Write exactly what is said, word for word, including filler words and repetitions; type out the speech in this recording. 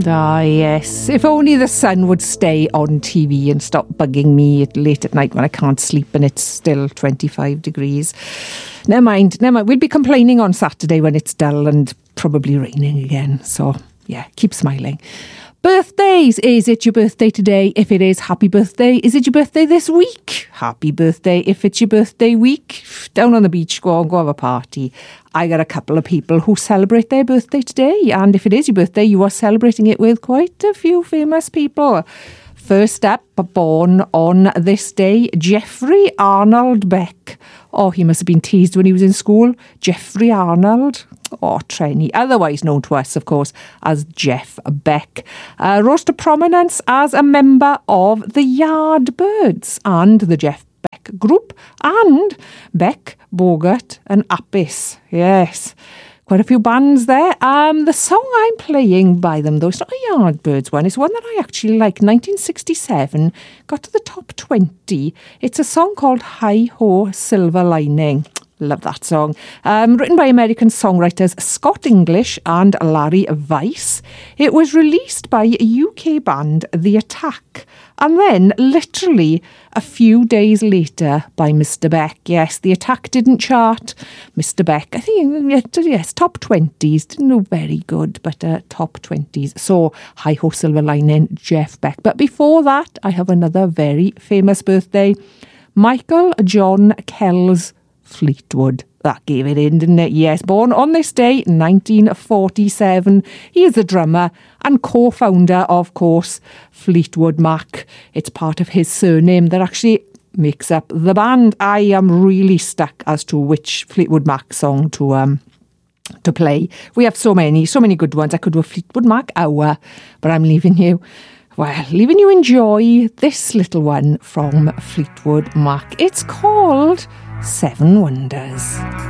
Ah, yes. If only the sun would stay on T V and stop bugging me late at night when I can't sleep and it's still twenty-five degrees. Never mind, never mind. We'll be complaining on Saturday when it's dull and probably raining again. So, yeah, keep smiling. Birthdays. Is it your birthday today? If it is, happy birthday. Is it your birthday this week? Happy birthday. If it's your birthday week, down on the beach, go on, go have a party. I got a couple of people who celebrate their birthday today. And if it is your birthday, you are celebrating it with quite a few famous people. First up, born on this day, Jeffrey Arnold Beck. Oh, he must have been teased when he was in school. Jeffrey Arnold. Oh, Trenny. Otherwise known to us, of course, as Jeff Beck. Uh, rose to prominence as a member of the Yardbirds and the Jeff Beck Group. And Beck, Bogart and Apis. Yes. Quite a few bands there. Um, the song I'm playing by them, though, it's not a Yardbirds one. It's one that I actually like. nineteen sixty-seven. Got to the top twenty. It's a song called Hi Ho Silver Lining. Love that song. Um, written by American songwriters Scott English and Larry Weiss. It was released by a U K band, The Attack. And then, literally, a few days later, by Mister Beck. Yes, The Attack didn't chart. Mister Beck, I think, yes, top twenties. Didn't do very good, but uh, top twenties. So, Hi Ho Silver Lining, Jeff Beck. But before that, I have another very famous birthday. Michael John Kells Fleetwood. That gave it in, didn't it? Yes, born on this day, nineteen forty-seven. He is the drummer and co-founder, of course, Fleetwood Mac. It's part of his surname that actually makes up the band. I am really stuck as to which Fleetwood Mac song to um to play. We have so many, so many good ones. I could do a Fleetwood Mac hour, but I'm leaving you. Well, leaving you enjoy this little one from Fleetwood Mac. It's called Seven Wonders.